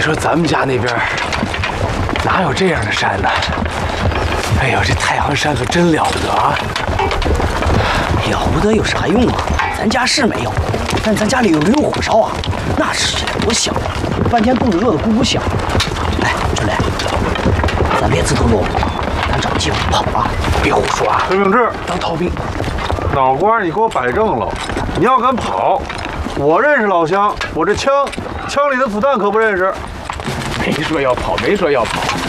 说咱们家那边哪有这样的山呢？哎呦，这太行山可真了不得啊！ 了不得有啥用啊？咱家是没有，但咱家里有没有火烧啊？那吃起来多香啊！半天肚子饿得咕咕响。哎，春雷，咱别自投罗网，咱找机会跑啊！ 别胡说啊！ 孙明志， 当逃兵， 脑瓜你给我摆正了！你要敢跑，我认识老乡，我这枪里的子弹可不认识。 没说要跑，没说要跑。